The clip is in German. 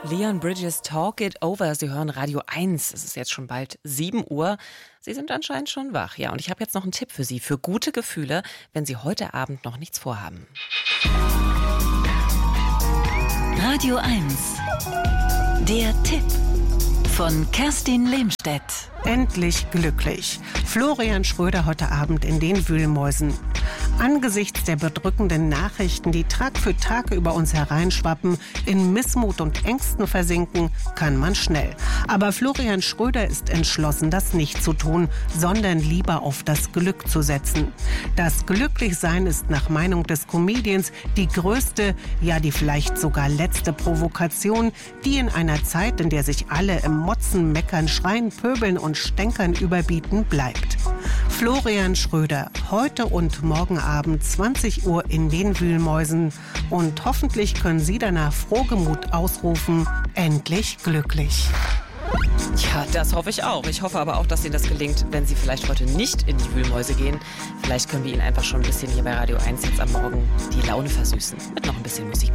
Leon Bridges, Talk It Over. Sie hören Radio 1. Es ist jetzt schon bald 7 Uhr. Sie sind anscheinend schon wach. Ja, und ich habe jetzt noch einen Tipp für Sie. Für gute Gefühle, wenn Sie heute Abend noch nichts vorhaben. Radio 1. Der Tipp von Kerstin Lehmstedt. Endlich glücklich. Florian Schröder heute Abend in den Wühlmäusen. Angesichts der bedrückenden Nachrichten, die Tag für Tag über uns hereinschwappen, in Missmut und Ängsten versinken, kann man schnell. Aber Florian Schröder ist entschlossen, das nicht zu tun, sondern lieber auf das Glück zu setzen. Das Glücklichsein ist nach Meinung des Comedians die größte, ja die vielleicht sogar letzte Provokation, die in einer Zeit, in der sich alle im Motzen, Meckern, Schreien, Pöbeln und Stänkern überbieten, bleibt. Florian Schröder, heute und morgen Abend 20 Uhr in den Wühlmäusen. Und hoffentlich können Sie danach frohgemut ausrufen, endlich glücklich. Ja, das hoffe ich auch. Ich hoffe aber auch, dass Ihnen das gelingt, wenn Sie vielleicht heute nicht in die Wühlmäuse gehen. Vielleicht können wir Ihnen einfach schon ein bisschen hier bei Radio 1 jetzt am Morgen die Laune versüßen. Mit noch ein bisschen Musik.